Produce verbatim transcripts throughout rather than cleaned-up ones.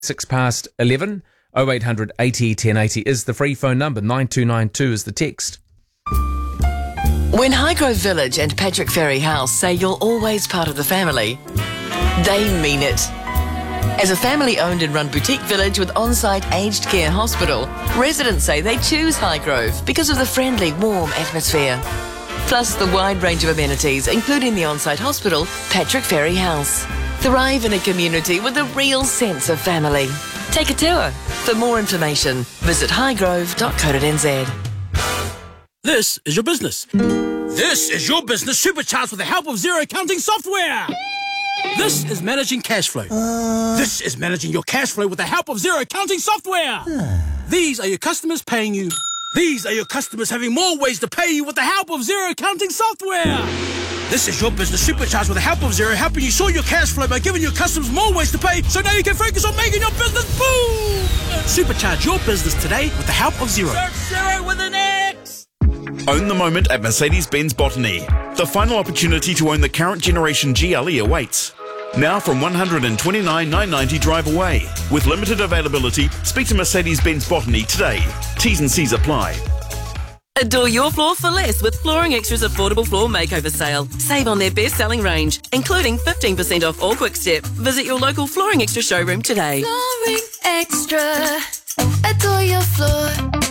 Six past eleven. oh eight hundred eighty ten eighty is the free phone number. nine two nine two is the text. When Highgrove Village and Patrick Ferry House say you're always part of the family, they mean it. As a family-owned and run boutique village with on-site aged care hospital, residents say they choose Highgrove because of the friendly, warm atmosphere. Plus the wide range of amenities, including the on-site hospital, Patrick Ferry House. Thrive in a community with a real sense of family. Take a tour. For more information, visit highgrove dot co dot n z. This is your business. This is your business supercharged with the help of Xero accounting software. This is managing cash flow. Uh... This is managing your cash flow with the help of Xero accounting software. These are your customers paying you. These are your customers having more ways to pay you with the help of Xero accounting software. This is your business supercharged with the help of Xero, helping you sort your cash flow by giving your customers more ways to pay, so now you can focus on making your business boom. Supercharge your business today with the help of Xero. Search Xero with an X. Own the moment at Mercedes-Benz Botany. The final opportunity to own the current generation G L E awaits. Now from one hundred twenty-nine thousand nine hundred ninety drive away. With limited availability, speak to Mercedes-Benz Botany today. T's and C's apply. Adore your floor for less with Flooring Extra's affordable floor makeover sale. Save on their best-selling range, including fifteen percent off all Quick Step. Visit your local Flooring Extra showroom today. Flooring Extra. Adore your floor.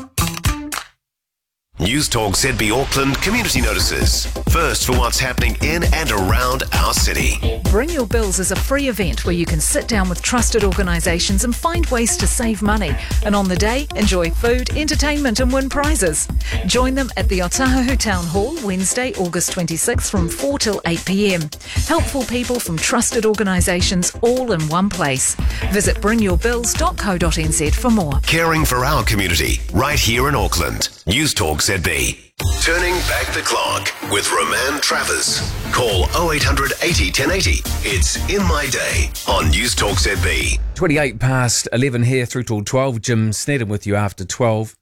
News Talk Z B Auckland community notices. First for what's happening in and around our city. Bring Your Bills is a free event where you can sit down with trusted organisations and find ways to save money. And on the day, enjoy food, entertainment and win prizes. Join them at the Otahuhu Town Hall Wednesday, August twenty-sixth from four till eight p m. Helpful people from trusted organisations all in one place. Visit bring your bills dot co dot n z for more. Caring for our community right here in Auckland. News Talk Z B. Turning back the clock with Roman Travers. Call oh eight hundred eighty ten eighty. It's In My Day on News Talk Z B. twenty-eight past eleven here through till twelve. Jim Sneddon with you after twelve.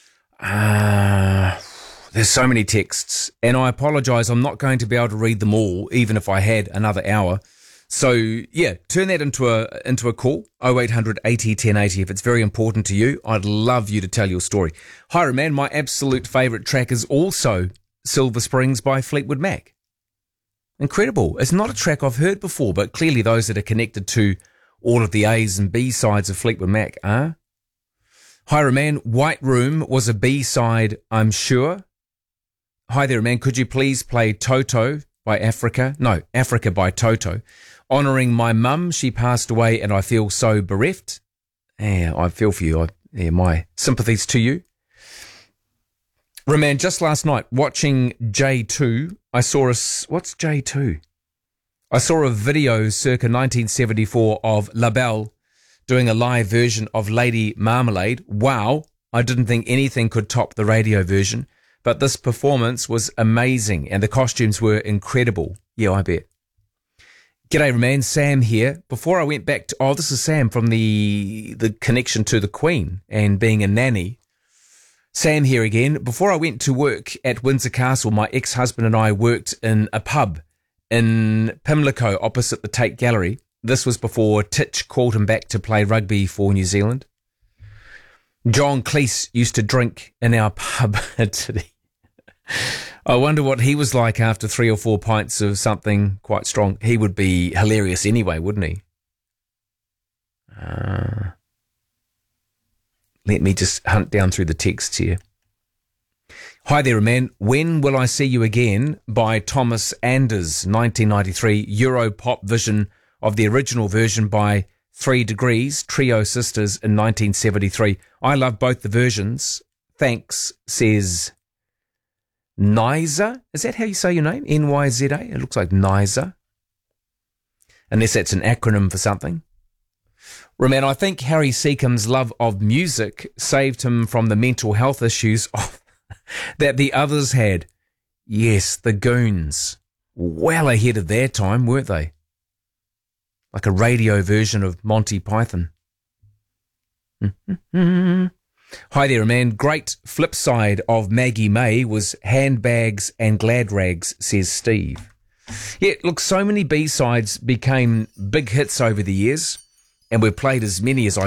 Uh, there's so many texts, and I apologise, I'm not going to be able to read them all, even if I had another hour. So, yeah, turn that into a into a call, oh eight hundred eighty ten eighty. If it's very important to you, I'd love you to tell your story. Hi, Roman, my absolute favourite track is also Silver Springs by Fleetwood Mac. Incredible. It's not a track I've heard before, but clearly those that are connected to all of the A's and B sides of Fleetwood Mac are. Hi, Roman, White Room was a B side, I'm sure. Hi there, Roman, could you please play Toto by Africa? No, Africa by Toto. Honouring my mum, she passed away and I feel so bereft. Yeah, I feel for you. I, yeah, my sympathies to you. Roman, just last night, watching J two, I saw a... What's J two? I saw a video circa nineteen seventy-four of LaBelle doing a live version of Lady Marmalade. Wow, I didn't think anything could top the radio version, but this performance was amazing and the costumes were incredible. Yeah, I bet. G'day, Roman. Sam here. Before I went back to... Oh, this is Sam from the the connection to the Queen and being a nanny. Sam here again. Before I went to work at Windsor Castle, my ex-husband and I worked in a pub in Pimlico opposite the Tate Gallery. This was before Titch called him back to play rugby for New Zealand. John Cleese used to drink in our pub. I wonder what he was like after three or four pints of something quite strong. He would be hilarious anyway, wouldn't he? Uh, let me just hunt down through the texts here. Hi there, man. When Will I See You Again by Thomas Anders, nineteen ninety-three, Euro pop vision of the original version by Three Degrees, Trio Sisters in nineteen seventy-three. I love both the versions. Thanks, says Niza. Is that how you say your name? N Y Z A? It looks like Niza. Unless that's an acronym for something. Roman, I think Harry Seacombe's love of music saved him from the mental health issues that the others had. Yes, the Goons. Well ahead of their time, weren't they? Like a radio version of Monty Python. Hi there, man. Great flip side of Maggie May was Handbags and Glad Rags, says Steve. Yeah, look, so many B-sides became big hits over the years. and we've played as many as I